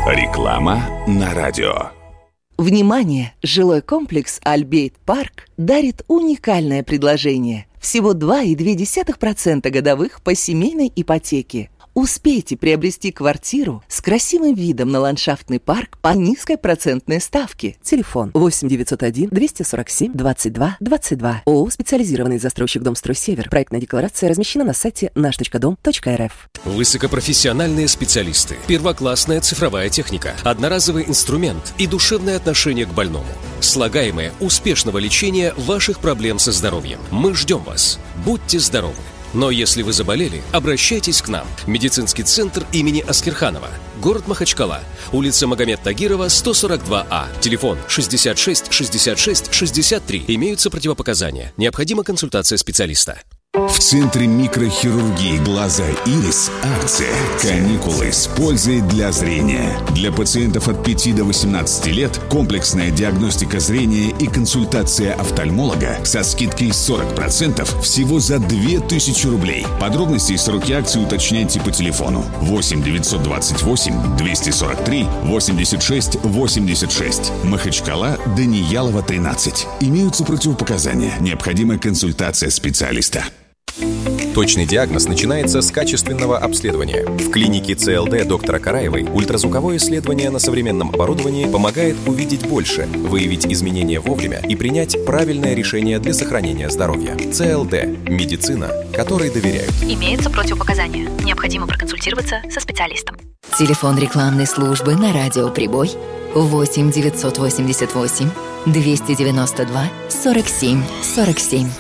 Реклама на радио. Внимание! Жилой комплекс «Альбейт Парк» дарит уникальное предложение. Всего 2,2% годовых по семейной ипотеке. Успейте приобрести квартиру с красивым видом на ландшафтный парк по низкой процентной ставке. Телефон 8 901 247 22 22. ООО «Специализированный застройщик Домстрой Север». Проектная декларация размещена на сайте наш.дом.рф. Высокопрофессиональные специалисты, первоклассная цифровая техника, одноразовый инструмент и душевное отношение к больному. Слагаемое успешного лечения ваших проблем со здоровьем. Мы ждем вас. Будьте здоровы. Но если вы заболели, обращайтесь к нам. Медицинский центр имени Аскерханова. Город Махачкала. Улица Магомед Тагирова, 142А. Телефон 66 66 63. Имеются противопоказания. Необходима консультация специалиста. В Центре микрохирургии глаза «Ирис» акция «Каникулы с пользой для зрения». Для пациентов от 5 до 18 лет комплексная диагностика зрения и консультация офтальмолога со скидкой 40% всего за 2000 рублей. Подробности и сроки акции уточняйте по телефону 8 928 243 86 86. Махачкала, Даниялова, 13. Имеются противопоказания. Необходима консультация специалиста. Точный диагноз начинается с качественного обследования. В клинике ЦЛД доктора Караевой ультразвуковое исследование на современном оборудовании помогает увидеть больше, выявить изменения вовремя и принять правильное решение для сохранения здоровья. ЦЛД – медицина, которой доверяют. Имеются противопоказания. Необходимо проконсультироваться со специалистом. Телефон рекламной службы на радио «Прибой» 8 988 292 47 47.